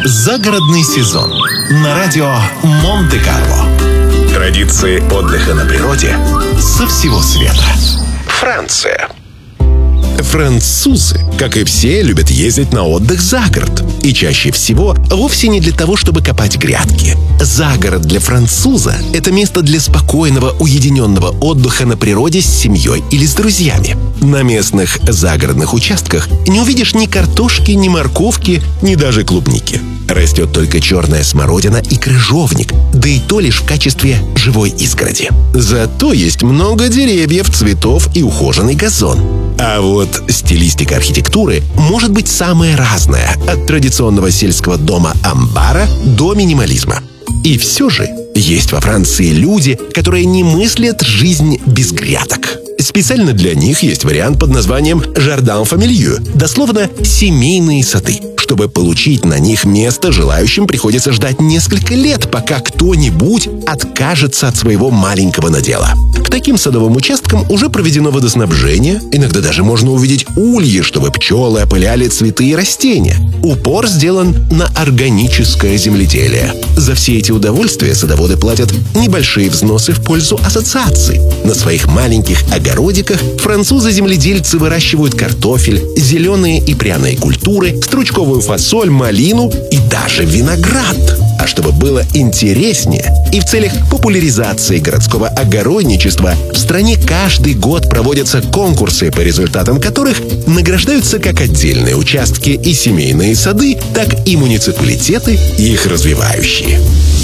Загородный сезон на радио Монте-Карло. Традиции отдыха на природе со всего света. Франция. Французы, как и все, любят ездить на отдых за город. И чаще всего вовсе не для того, чтобы копать грядки. Загород для француза – это место для спокойного, уединенного отдыха на природе с семьей или с друзьями. На местных загородных участках не увидишь ни картошки, ни морковки, ни даже клубники. Растет только черная смородина и крыжовник, да и то лишь в качестве живой изгороди. Зато есть много деревьев, цветов и ухоженный газон. А вот стилистика архитектуры может быть самая разная, от традиционного сельского дома-амбара до минимализма. И все же есть во Франции люди, которые не мыслят жизнь без грядок. Специально для них есть вариант под названием «Жардин фамильeux», дословно «семейные сады». Чтобы получить на них место, желающим приходится ждать несколько лет, пока кто-нибудь откажется от своего маленького надела. К таким садовым участкам уже проведено водоснабжение, иногда даже можно увидеть ульи, чтобы пчелы опыляли цветы и растения. Упор сделан на органическое земледелие. За все эти удовольствия садоводы платят небольшие взносы в пользу ассоциаций. На своих маленьких огородиках французы-земледельцы выращивают картофель, зеленые и пряные культуры, стручковую фасоль, малину и даже виноград. А чтобы было интереснее, и в целях популяризации городского огородничества в стране каждый год проводятся конкурсы, по результатам которых награждаются как отдельные участки и семейные сады, так и муниципалитеты, их развивающие.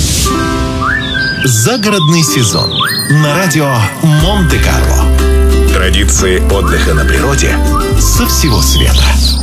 Загородный сезон на радио Монте-Карло. Традиции отдыха на природе со всего света.